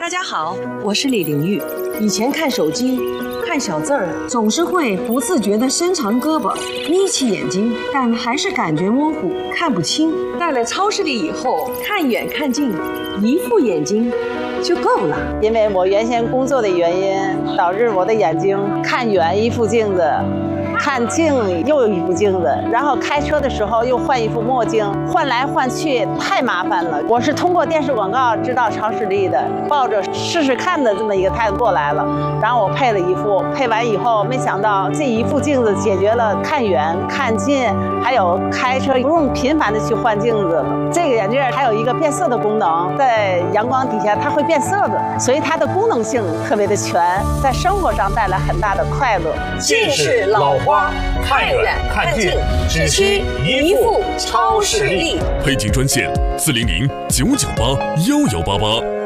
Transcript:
大家好，我是李玲玉。以前看手机看小字儿，总是会不自觉地伸长胳膊眯起眼睛，但还是感觉模糊，看不清。到了超市里以后，看远看近，一副眼睛就够了。 因为我原先工作的原因，导致我的眼睛看远一副镜子，看近又一副镜子，然后开车的时候又换一副墨镜，换来换去太麻烦了。我是通过电视广告知道超视力的，抱着试试看的这么一个态度过来了。然后我配了一副，配完以后没想到这一副镜子解决了看远看近，还有开车不用频繁的去换镜子了。这个眼镜还有一个变色的功能，在阳光底下它会变色的，所以它的功能性特别的全，在生活上带来很大的快乐。 近视老花，看远看近，只需一副超视力。 配镜专线：400-998-1188。